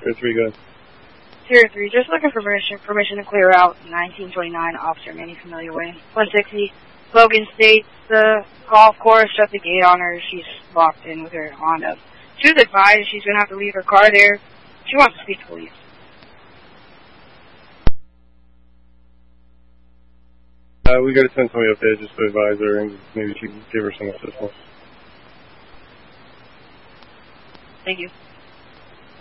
Zero 3, go ahead. 03, just looking for permission to clear out 1929 Officer Manny Familiar Way. 160, Logan states the golf course shut the gate on her. She's locked in with her Honda. She was advised she's going to have to leave her car there. She wants to speak to police. We got to send somebody up there just to advise her, and maybe she can give her some assistance. Thank you.